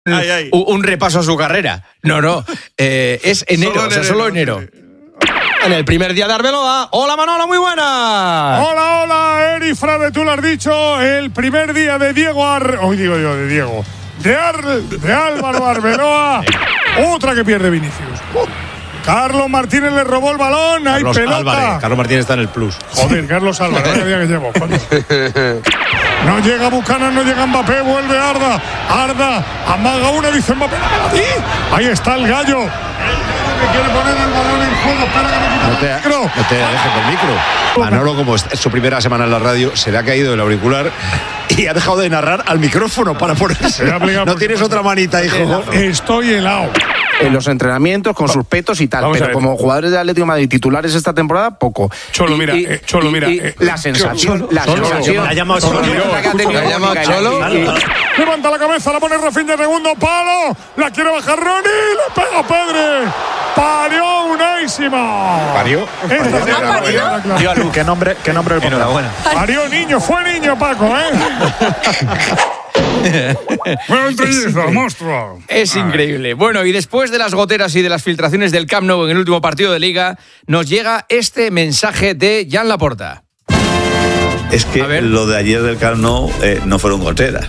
un repaso a su carrera. No, es enero, solo enero. En el primer día de Arbeloa. Hola Manolo, muy buenas. Hola, Eri Frade, tú lo has dicho. El primer día de de Álvaro Arbeloa. Otra que pierde Vinicius. Carlos Martínez le robó el balón. Hay pelota. Álvarez. Carlos Martínez está en el plus. Joder, Carlos Álvarez, vaya día que llevo. No llega Buchanan, no llega Mbappé, vuelve Arda, amaga una, dice Mbappé, ahí está el gallo. Que quiere poner el balón en juego, espera que no te dejes del micro. Manolo, como es su primera semana en la radio, se le ha caído el auricular y ha dejado de narrar al micrófono para ponerse. No tienes otra manita, hijo. Estoy helado. En los entrenamientos con sus petos y tal, pero como jugadores de Atlético de Madrid titulares esta temporada, poco. Cholo, mira. La sensación. Ha llamado Cholo. Levanta la cabeza, la pone Rafinha, segundo palo. La quiere bajar Ronnie, le pega Pedri. Parió Unaísima. ¿Parió? ¿Parió? ¿Qué nombre le enhorabuena. Parió niño, fue niño Paco, monstruo. Es increíble. Bueno, y después de las goteras y de las filtraciones del Camp Nou en el último partido de Liga, nos llega este mensaje de Jan Laporta. Es que lo de ayer del Camp Nou no fueron goteras.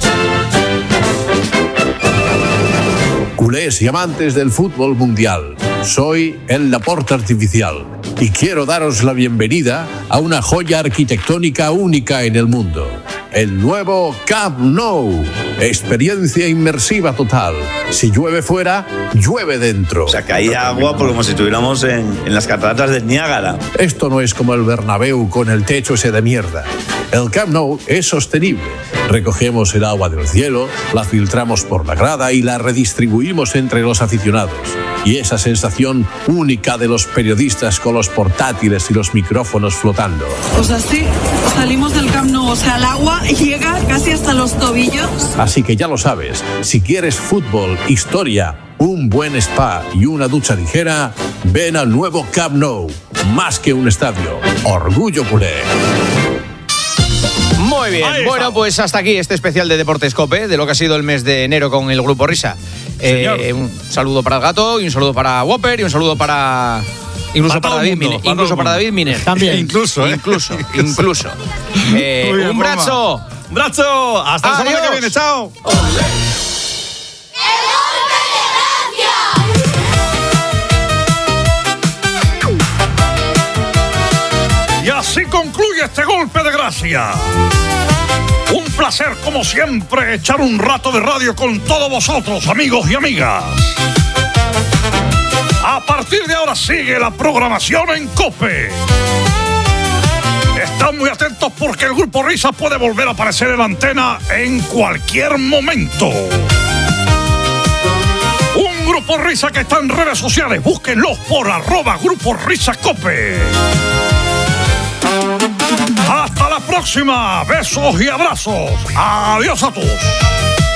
Culés y amantes del fútbol mundial, soy el Laporta Artificial y quiero daros la bienvenida a una joya arquitectónica única en el mundo. El nuevo Camp Nou. Experiencia inmersiva total. Si llueve fuera, llueve dentro. O sea, caía agua como si estuviéramos en las cataratas del Niágara. Esto no es como el Bernabéu con el techo ese de mierda. El Camp Nou es sostenible. Recogemos el agua del cielo, la filtramos por la grada y la redistribuimos entre los aficionados. Y esa sensación única de los periodistas con los portátiles y los micrófonos flotando. Pues así salimos del Camp Nou, o sea, el agua llega casi hasta los tobillos. Así que ya lo sabes, si quieres fútbol, historia, un buen spa y una ducha ligera, ven al nuevo Camp Nou. Más que un estadio, orgullo culé. Muy bien, bueno, pues hasta aquí este especial de Deportes COPE, de lo que ha sido el mes de enero con el Grupo Risa. Un saludo para el gato, y un saludo para Whopper, y un saludo para... Incluso para David Miner. También. Incluso. Un brazo. Un brazo. Hasta la semana que viene. Chao. Y así concluye este golpe de gracia. Un placer, como siempre, echar un rato de radio con todos vosotros, amigos y amigas. A partir de ahora sigue la programación en COPE. Están muy atentos porque el Grupo Risa puede volver a aparecer en la antena en cualquier momento. Un Grupo Risa que está en redes sociales. Búsquenlos por @Grupo Risa COPE. Hasta la próxima. Besos y abrazos. Adiós a todos.